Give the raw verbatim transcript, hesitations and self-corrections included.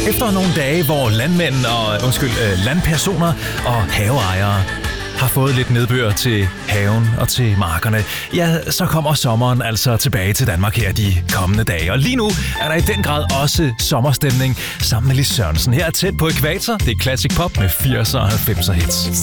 Efter nogle dage, hvor landmænd og undskyld, øh, landpersoner og haveejere har fået lidt nedbør til haven og til markerne, ja, så kommer sommeren altså tilbage til Danmark her de kommende dage. Og lige nu er der i den grad også sommerstemning sammen med Lis Sørensen. Her er Tæt på ækvator. Det er Classic Pop med firser og halvfemser hits.